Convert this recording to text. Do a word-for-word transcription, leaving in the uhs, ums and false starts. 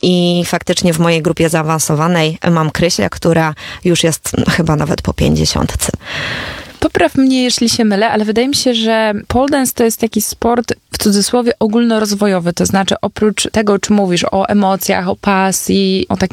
I faktycznie w mojej grupie zaawansowanej mam Krysię, która już jest chyba nawet po pięćdziesiątce. Popraw mnie, jeśli się mylę, ale wydaje mi się, że pole dance to jest taki sport w cudzysłowie ogólnorozwojowy, to znaczy oprócz tego, o czym mówisz, o emocjach, o pasji, o takim